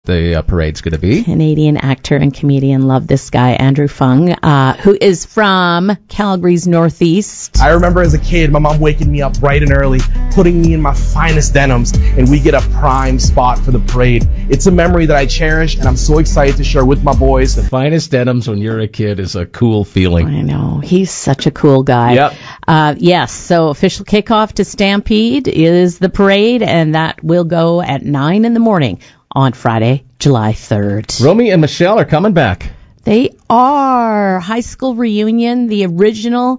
the parade's going to be. Canadian actor and comedian, love this guy, Andrew Fung, who is from Calgary's Northeast. I remember as a kid, my mom waking me up bright and early, putting me in my finest denims, and we get a prime spot for the parade. It's a memory that I cherish, and I'm so excited to share with my boys. The finest denims when you're a kid is a cool feeling. I know. He's such a cool guy. Yep. Yes, so official kickoff to Stampede is the parade, and that will go at 9 in the morning on Friday, July 3rd. Romy and Michelle are coming back. They are. High school reunion, the original,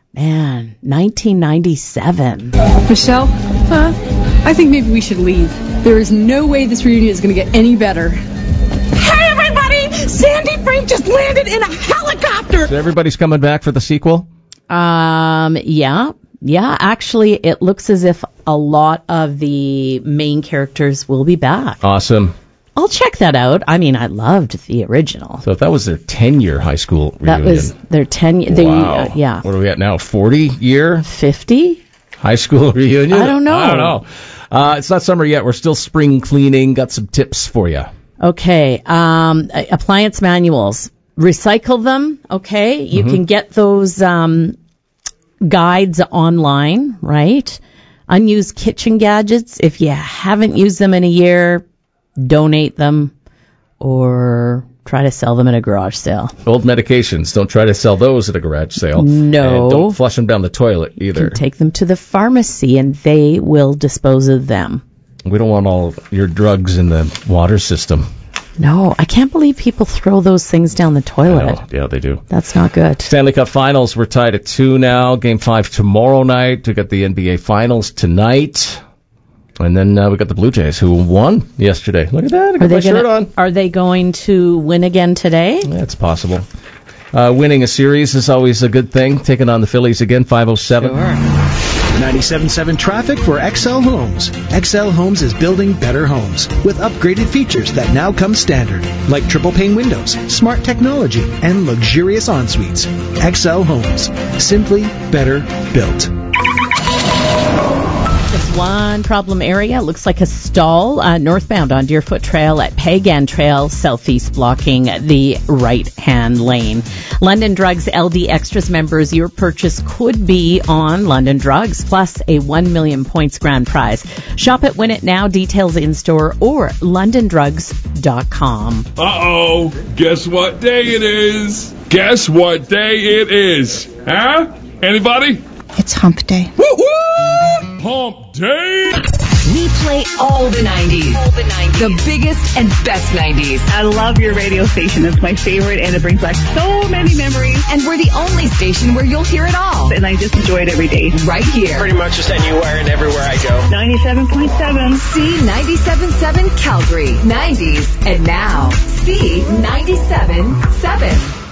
1997. Michelle, I think maybe we should leave. There is no way this reunion is going to get any better. Hey, everybody! Sandy Frank just landed in a helicopter! So everybody's coming back for the sequel? Yeah, actually, it looks as if a lot of the main characters will be back. Awesome. I'll check that out. I mean, I loved the original. So if that was their 10-year high school reunion. That was their 10-year. Wow. Yeah. What are we at now? 40-year? 50? High school reunion? I don't know. It's not summer yet. We're still spring cleaning. Got some tips for you. Okay. Appliance manuals. Recycle them. Okay. You can get those guides online, right? Unused kitchen gadgets. If you haven't used them in a year, donate them or try to sell them at a garage sale. Old medications. Don't try to sell those at a garage sale. No. And don't flush them down the toilet either. You can take them to the pharmacy and they will dispose of them. We don't want all of your drugs in the water system. No, I can't believe people throw those things down the toilet. Yeah, they do. That's not good. Stanley Cup Finals, we're tied at 2 now. Game 5 tomorrow night. We got the NBA Finals tonight. And then we got the Blue Jays, who won yesterday. Look at that. I got my shirt on. Are they going to win again today? Yeah, it's possible. Winning a series is always a good thing. Taking on the Phillies again, 5:07. Sure. 97.7 traffic for XL Homes. XL Homes is building better homes with upgraded features that now come standard, like triple pane windows, smart technology, and luxurious en-suites. XL Homes. Simply better built. Just one problem area. Looks like a stall northbound on Deerfoot Trail at Pagan Trail Southeast, blocking the right-hand lane. London Drugs LD Extras members, your purchase could be on London Drugs, plus a 1 million points grand prize. Shop at Win It Now, details in-store or londondrugs.com. Uh-oh, guess what day it is? Guess what day it is? Huh? Anybody? It's hump day. Woo-woo! Hump day! We play all the 90s. The biggest and best 90s. I love your radio station. It's my favorite, and it brings back so many memories. And we're the only station where you'll hear it all. And I just enjoy it every day. Right here. Pretty much just anywhere and everywhere I go. 97.7. C97.7 Calgary. 90s. And now, C97.7.